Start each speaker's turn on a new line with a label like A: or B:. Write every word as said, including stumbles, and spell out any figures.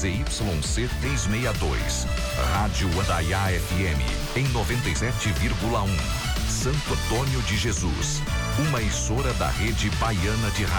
A: Z Y C trezentos e sessenta e dois. Rádio Andaiá F M, em noventa e sete vírgula um. Santo Antônio de Jesus, uma emissora da Rede Baiana de Rádio.